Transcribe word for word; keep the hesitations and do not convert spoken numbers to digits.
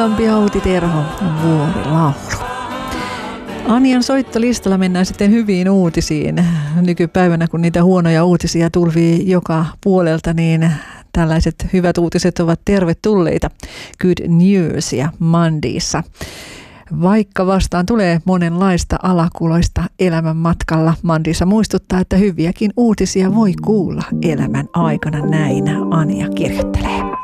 Lampi Outi Terho, vuorilaulu. Anjan soittolistalla mennään sitten hyviin uutisiin. Nykypäivänä, kun niitä huonoja uutisia tulvii joka puolelta, niin tällaiset hyvät uutiset ovat tervetulleita. Good news ja Mandiissa. Vaikka vastaan tulee monenlaista alakuloista elämän matkalla, Mandiissa muistuttaa, että hyviäkin uutisia voi kuulla elämän aikana, näin Anja kirjoittelee.